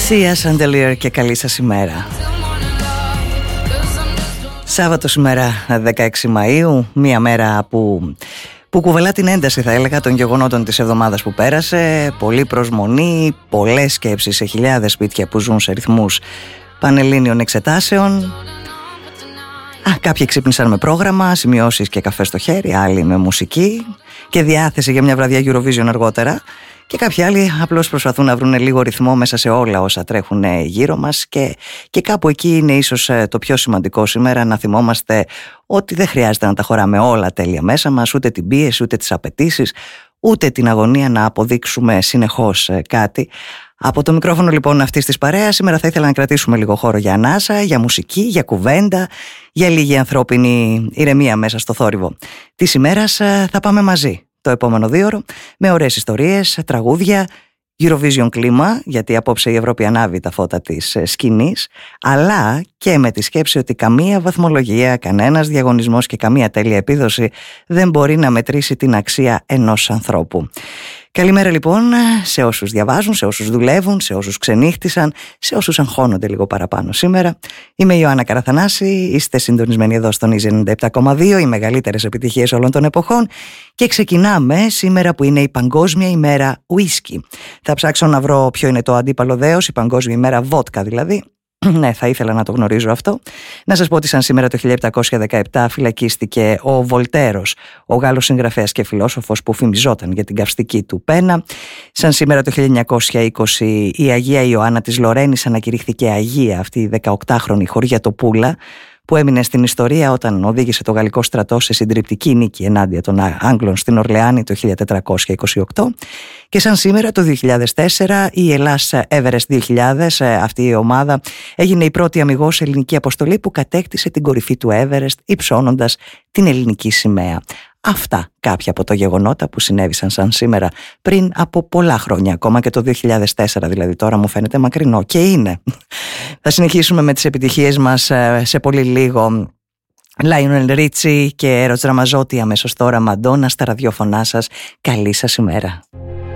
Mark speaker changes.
Speaker 1: Σία Σαντελίερ και καλή σας ημέρα. Σάββατο σήμερα 16 Μαΐου, μία μέρα που κουβαλά την ένταση, θα έλεγα, των γεγονότων της εβδομάδας που πέρασε. Πολλή προσμονή, πολλές σκέψεις σε χιλιάδες σπίτια που ζουν σε ρυθμούς πανελλήνιων εξετάσεων. Κάποιοι ξύπνησαν με πρόγραμμα, σημειώσεις και καφέ στο χέρι, άλλοι με μουσική και διάθεση για μια βραδιά Eurovision αργότερα. Και κάποιοι άλλοι απλώς προσπαθούν να βρουν λίγο ρυθμό μέσα σε όλα όσα τρέχουν γύρω μας και κάπου εκεί είναι ίσως το πιο σημαντικό σήμερα, να θυμόμαστε ότι δεν χρειάζεται να τα χωράμε όλα τέλεια μέσα μας, ούτε την πίεση, ούτε τις απαιτήσεις, ούτε την αγωνία να αποδείξουμε συνεχώς κάτι. Από το μικρόφωνο λοιπόν αυτής της παρέας σήμερα θα ήθελα να κρατήσουμε λίγο χώρο για ανάσα, για μουσική, για κουβέντα, για λίγη ανθρώπινη ηρεμία μέσα στο θόρυβο της ημέρας. Θα πάμε μαζί το επόμενο 2 ώρο με ωραίες ιστορίες, τραγούδια, Eurovision κλίμα, γιατί απόψε η Ευρώπη ανάβει τα φώτα της σκηνής, αλλά και με τη σκέψη ότι καμία βαθμολογία, κανένας διαγωνισμός και καμία τέλεια επίδοση δεν μπορεί να μετρήσει την αξία ενός ανθρώπου. Καλημέρα λοιπόν σε όσους διαβάζουν, σε όσους δουλεύουν, σε όσους ξενύχτησαν, σε όσους αγχώνονται λίγο παραπάνω σήμερα. Είμαι η Ιωάννα Καραθανάση, είστε συντονισμένοι εδώ στον Easy 97,2, οι μεγαλύτερες επιτυχίες όλων των εποχών, και ξεκινάμε σήμερα που είναι η Παγκόσμια ημέρα ουίσκι. Θα ψάξω να βρω ποιο είναι το αντίπαλο δέος, η Παγκόσμια ημέρα βότκα δηλαδή. Ναι, θα ήθελα να το γνωρίζω αυτό. Να σας πω ότι σαν σήμερα το 1717 φυλακίστηκε ο Βολτέρος, ο Γάλλος συγγραφέας και φιλόσοφος που φημιζόταν για την καυστική του πένα. Σαν σήμερα το 1920 η Αγία Ιωάννα της Λορένης ανακηρύχθηκε Αγία, αυτή η 18χρονη χωριατοπούλα που έμεινε στην ιστορία όταν οδήγησε το γαλλικό στρατό σε συντριπτική νίκη ενάντια των Άγγλων στην Ορλεάνη το 1428. Και σαν σήμερα το 2004 η Ελλάς Everest 2000, αυτή η ομάδα, έγινε η πρώτη αμιγώς ελληνική αποστολή που κατέκτησε την κορυφή του Everest υψώνοντας την ελληνική σημαία. Αυτά κάποια από τα γεγονότα που συνέβησαν σαν σήμερα πριν από πολλά χρόνια, ακόμα και το 2004 δηλαδή, τώρα μου φαίνεται μακρινό και είναι. Θα συνεχίσουμε με τις επιτυχίες μας σε πολύ λίγο. Λάιονελ Ρίτσι και Έρωτς Ραμαζότη αμέσως τώρα, Μαντόνα στα ραδιόφωνά σας. Καλή σας ημέρα.